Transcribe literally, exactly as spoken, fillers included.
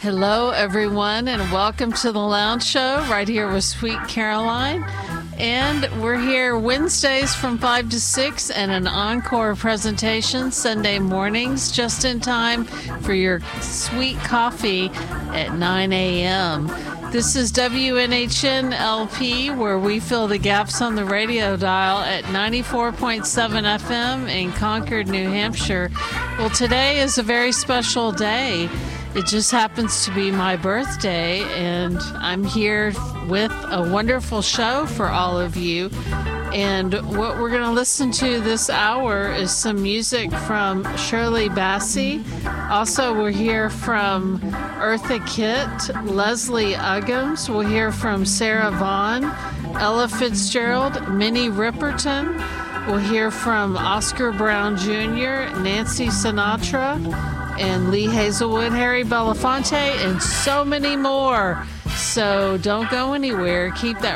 Hello, everyone, and welcome to the Lounge Show right here with Sweet Caroline. And we're here Wednesdays from five to six and an encore presentation Sunday mornings just in time for your sweet coffee at nine a.m. This is W N H N L P, where we fill the gaps on the radio dial at ninety-four point seven F M in Concord, New Hampshire. Well, today is a very special day. It just happens to be my birthday, and I'm here with a wonderful show for all of you. And what we're going to listen to this hour is some music from Shirley Bassey. Also, we'll hear from Eartha Kitt, Leslie Uggams. We'll hear from Sarah Vaughan, Ella Fitzgerald, Minnie Riperton. We'll hear from Oscar Brown Junior, Nancy Sinatra, and Lee Hazelwood, Harry Belafonte, and so many more. So don't go anywhere. Keep that